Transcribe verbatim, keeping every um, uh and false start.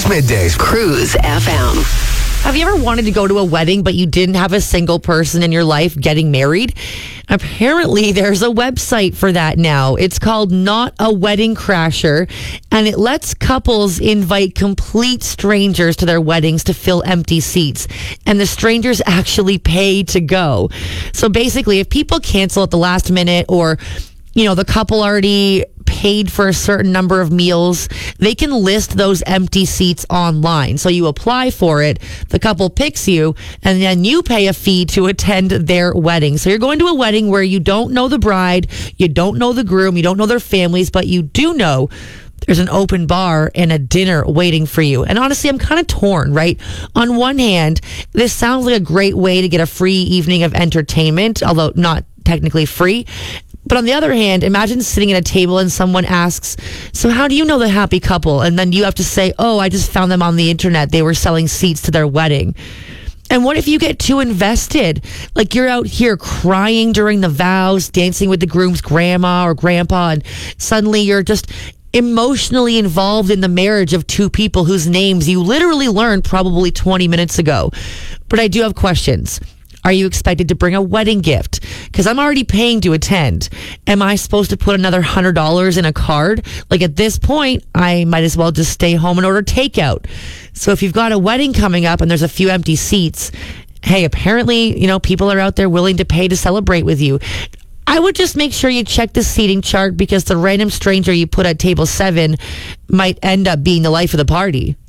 Cruise Middays. Cruise F M. Have you ever wanted to go to a wedding, but you didn't have a single person in your life getting married? Apparently, there's a website for that now. It's called Not a Wedding Crasher, and it lets couples invite complete strangers to their weddings to fill empty seats. And the strangers actually pay to go. So basically, if people cancel at the last minute, or you know, the couple already paid for a certain number of meals, they can list those empty seats online. So you apply for it, the couple picks you, and then you pay a fee to attend their wedding. So you're going to a wedding where you don't know the bride, you don't know the groom, you don't know their families, but you do know there's an open bar and a dinner waiting for you. And honestly, I'm kind of torn, right? On one hand, this sounds like a great way to get a free evening of entertainment, although not technically free. But on the other hand, imagine sitting at a table and someone asks, so how do you know the happy couple? And then you have to say, oh, I just found them on the internet. They were selling seats to their wedding. And what if you get too invested? Like you're out here crying during the vows, dancing with the groom's grandma or grandpa, and suddenly you're just emotionally involved in the marriage of two people whose names you literally learned probably twenty minutes ago. But I do have questions. Are you expected to bring a wedding gift? Because I'm already paying to attend. Am I supposed to put another one hundred dollars in a card? Like at this point, I might as well just stay home and order takeout. So if you've got a wedding coming up and there's a few empty seats, hey, apparently, you know, people are out there willing to pay to celebrate with you. I would just make sure you check the seating chart, because the random stranger you put at table seven might end up being the life of the party.